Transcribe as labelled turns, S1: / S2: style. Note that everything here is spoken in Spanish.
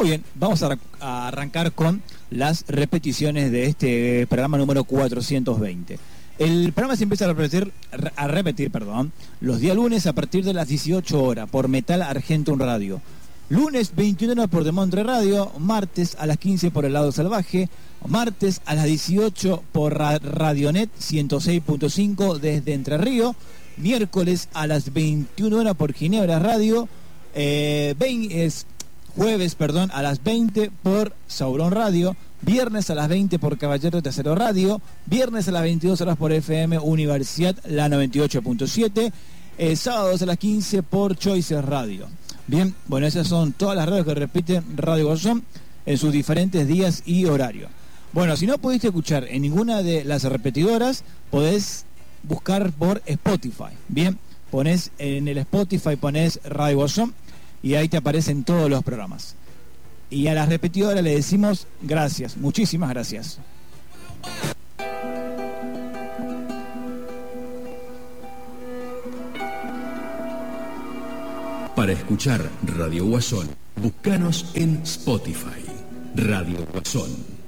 S1: Muy bien, vamos a arrancar con las repeticiones de este programa número 420. El programa se empieza a repetir, los días lunes a partir de las 18 horas por Metal Argentum Radio. Lunes 21 horas por Demontre Radio, martes a las 15 por El Lado Salvaje, martes a las 18 por Radionet 106.5 desde Entre Ríos, miércoles a las 21 horas por Ginebra Radio, jueves a las 20 por Sauron Radio, viernes a las 20 por Caballero Tercero Radio, viernes a las 22 horas por FM Universidad la 98.7, sábados a las 15 por Choices Radio. Bien, bueno, esas son todas las radios que repiten Radio Guasón en sus diferentes días y horarios. Bueno, si no pudiste escuchar en ninguna de las repetidoras, podés buscar por Spotify. Bien, ponés en el Spotify, ponés Radio Guasón y ahí te aparecen todos los programas. Y a las repetidoras le decimos gracias, muchísimas gracias.
S2: Para escuchar Radio Guasón, búscanos en Spotify. Radio Guasón.